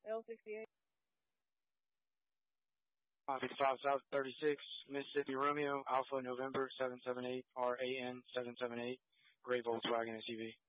L68. 55 South 36, Mississippi Romeo, Alpha November 778, RAN 778, gray Volkswagen SUV.